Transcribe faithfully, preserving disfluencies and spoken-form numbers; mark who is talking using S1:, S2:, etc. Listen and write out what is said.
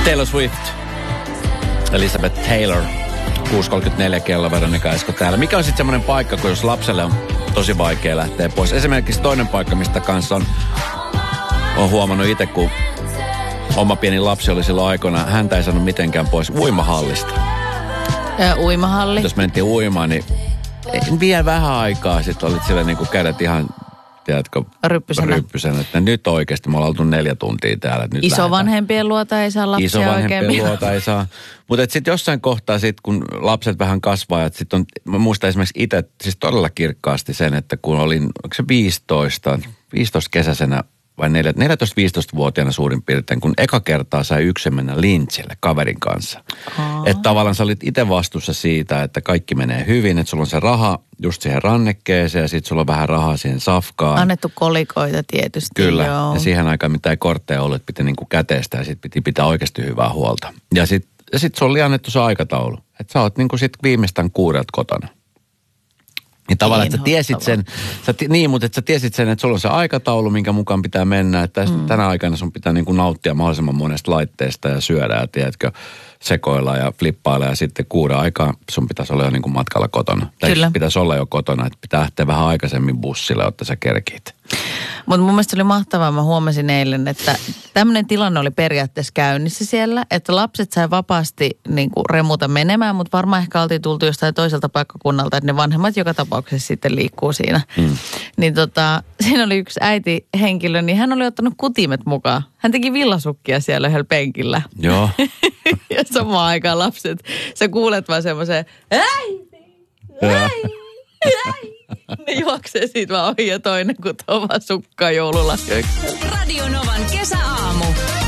S1: Taylor Swift. Elizabeth Taylor. kuusi kolmekymmentäneljä kello, Veronika Esko täällä. Mikä on sitten semmoinen paikka, kun jos lapselle on tosi vaikea lähteä pois? Esimerkiksi toinen paikka, mistä kanssa on, on huomannut itse, kun oma pieni lapsi oli silloin aikoina, häntä ei saanut mitenkään pois uimahallista.
S2: Ja uimahalli.
S1: Jos mentiin uimaan, niin vielä vähän aikaa sitten olit siellä niin kuin kädet ihan, tiedätkö,
S2: ryppysenä.
S1: ryppysenä. Että nyt oikeasti me ollaan oltu neljä tuntia täällä. Nyt
S2: Isovanhempien luota ei saa lapsia
S1: Isovanhempien
S2: oikein.
S1: luota ei saa. Mutta sitten jossain kohtaa, sit, kun lapset vähän kasvaa, että sitten on, mä muistan esimerkiksi itse siis todella kirkkaasti sen, että kun olin, onko se viisitoista, viisitoista kesäisenä vai neljätoista-viisitoista-vuotiaana suurin piirtein, kun eka kertaa sai yksin mennä Lintsille kaverin kanssa. Aa. Että tavallaan sä olit itse vastuussa siitä, että kaikki menee hyvin, että sulla on se raha just siihen rannekkeeseen ja sitten sulla on vähän rahaa siihen safkaan.
S2: Annettu kolikoita tietysti.
S1: Kyllä,
S2: joo.
S1: Ja siihen aikaan mitään kortteja ollut, että piti niinku käteistä ja sitten piti pitää oikeasti hyvää huolta. Ja sitten ja sit sulla oli annettu se aikataulu, että sä oot niinku sit viimeistään kuudelta kotona. Niin tavallaan, että sä tiesit sen, sä, niin, mutta että sä tiesit sen, että sulla on se aikataulu, minkä mukaan pitää mennä, että mm. tänä aikana sun pitää niin kuin nauttia mahdollisimman monesta laitteesta ja syödä ja tiedätkö, sekoilla ja flippailla ja sitten kuuden aikaan sun pitäisi olla jo niin kuin matkalla kotona. Tai pitäisi olla jo kotona, että pitää lähteä vähän aikaisemmin bussille, jotta sä kerkiit.
S2: Mutta mun mielestä oli mahtavaa, mä huomasin eilen, että tämmöinen tilanne oli periaatteessa käynnissä siellä, että lapset sai vapaasti niin kuin remuta menemään, mutta varmaan ehkä oltiin tultu jostain toiselta paikkakunnalta, että ne vanhemmat joka tapauksessa sitten liikkuu siinä. Mm. Niin tota, siinä oli yksi äitihenkilö, niin hän oli ottanut kutimet mukaan. Hän teki villasukkia siellä yhdellä penkillä.
S1: Joo.
S2: Ja samaan aikaan lapset, sä kuulet vaan semmoisen, äiti, äiti, äiti. Ne juoksee siitä vaan ohi ja toinen kutoo vaan sukkaa joululahjoiksi.
S3: Radio Novan kesäaamu.